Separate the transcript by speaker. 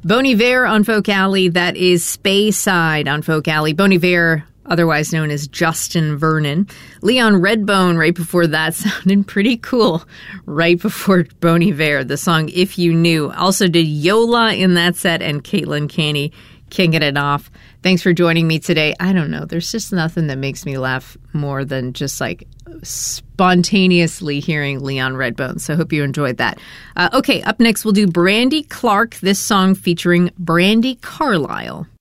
Speaker 1: Bon Iver on Folk Alley. That is Speyside on Folk Alley. Bon Iver, otherwise known as Justin Vernon. Leon Redbone right before that, sounded pretty cool. Right before Bon Iver, the song If You Knew. Also did Yola in that set and Caitlin Canny kicking it off. Thanks for joining me today. I don't know. There's just nothing that makes me laugh more than just like spontaneously hearing Leon Redbone. So I hope you enjoyed that. Okay, up next we'll do Brandi Clark, this song featuring Brandi Carlile.